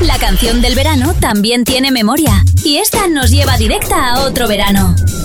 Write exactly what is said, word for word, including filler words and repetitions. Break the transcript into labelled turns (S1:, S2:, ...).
S1: La canción del verano también tiene memoria y esta nos lleva directa a otro verano.